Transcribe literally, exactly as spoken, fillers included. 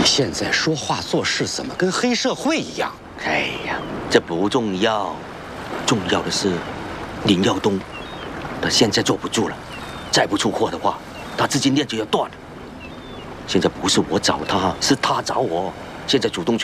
你现在说话做事怎么跟黑社会一样？ 哎呀，这不重要，重要的是林耀东，他现在坐不住了，再不出货的话，他资金链就要断了。现在不是我找他，是他找我。现在主动权